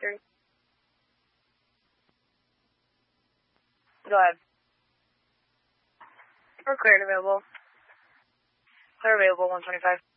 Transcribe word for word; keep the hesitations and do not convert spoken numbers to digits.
three. Go ahead. We're cleared available. Clear available, one twenty-five.